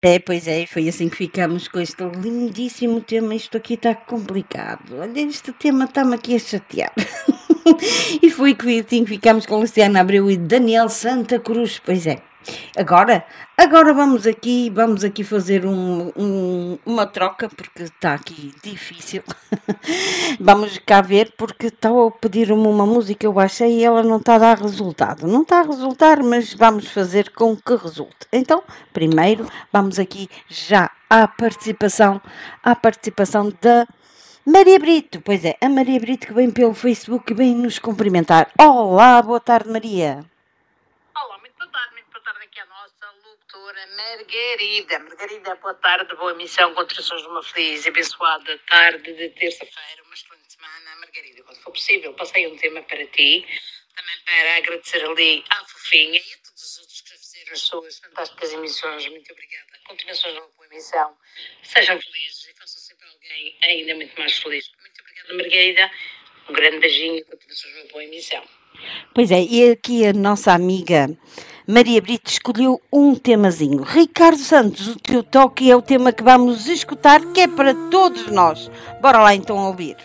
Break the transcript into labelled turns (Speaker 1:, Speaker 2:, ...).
Speaker 1: Pois é, foi assim que ficamos com este lindíssimo tema. Isto aqui está complicado. Olha, este tema está-me aqui a chatear. E foi assim que ficamos com Luciana Abreu e Daniel Santa Cruz. Pois é. Agora vamos aqui fazer uma troca, porque está aqui difícil. Vamos cá ver, porque está a pedir-me uma música, eu baixei e ela não está a dar resultado. Não está a resultar, mas vamos fazer com que resulte. Então, primeiro, vamos aqui já à participação da Maria Brito. Pois é, a Maria Brito que vem pelo Facebook e vem nos cumprimentar. Olá, boa tarde, Maria.
Speaker 2: Olá, muito boa tarde aqui a nossa locutora Margarida. Margarida, boa tarde, boa emissão, continuações de uma feliz e abençoada tarde de terça-feira, uma excelente semana. Margarida, quando for possível, passei um tema para ti, também para agradecer ali à Fofinha e a todos os outros que fizeram as suas fantásticas emissões. Muito obrigada. Continuações de uma boa emissão. Sejam felizes e façam sempre alguém ainda muito mais feliz. Muito obrigada, Margarida. Um grande beijinho e continuações de uma boa emissão.
Speaker 1: Pois é, e aqui a nossa amiga Maria Brito escolheu um temazinho. Ricardo Santos, o teu toque é o tema que vamos escutar, que é para todos nós. Bora lá então ouvir.